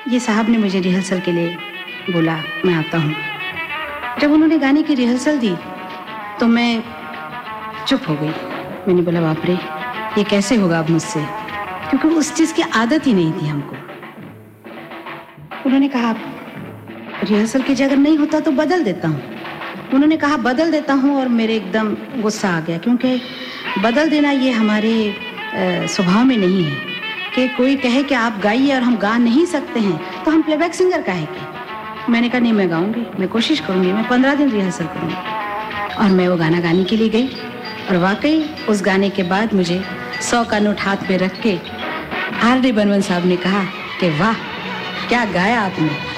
ये साहब ने मुझे रिहर्सल के लिए बोला, मैं आता हूँ। जब उन्होंने गाने की रिहर्सल दी तो मैं चुप हो गई। मैंने बोला बाप रे, ये कैसे होगा अब मुझसे, क्योंकि उस चीज़ की आदत ही नहीं थी हमको। उन्होंने कहा रिहर्सल की जगह नहीं होता तो बदल देता हूँ। उन्होंने कहा बदल देता हूँ और मेरे एकदम गुस्सा आ गया, क्योंकि बदल देना ये हमारे स्वभाव में नहीं है कि कोई कहे कि आप गाइए और हम गा नहीं सकते हैं तो हम प्लेबैक सिंगर काहे के। मैंने कहा नहीं, मैं गाऊंगी, मैं कोशिश करूंगी, मैं 15 दिन रिहर्सल करूंगी। और मैं वो गाना गाने के लिए गई और वाकई उस गाने के बाद मुझे 100 का नोट हाथ पे रख के आर डी बर्मन साहब ने कहा कि वाह क्या गाया आपने।